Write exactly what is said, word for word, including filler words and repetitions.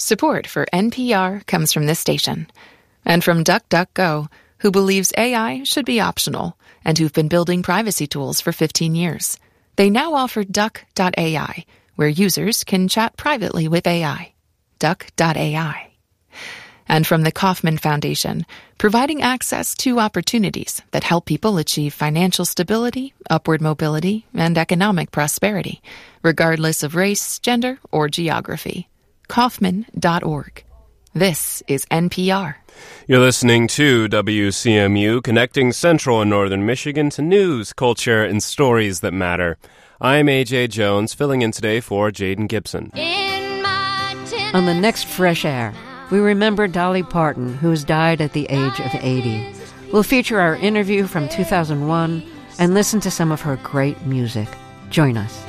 Support for N P R comes from this station and from DuckDuckGo, who believes A I should be optional and who've been building privacy tools for fifteen years. They now offer Duck dot A I, where users can chat privately with A I. Duck dot A I. And from the Kauffman Foundation, providing access to opportunities that help people achieve financial stability, upward mobility, and economic prosperity, regardless of race, gender, or geography. Kauffman dot org. This is N P R. You're listening to W C M U, connecting Central and Northern Michigan to news, culture, and stories that matter. I'm A J Jones, filling in today for Jaden Gibson. On the next Fresh Air, we remember Dolly Parton, who's died at the age of eighty. We'll feature our interview from two thousand one and listen to some of her great music. Join us.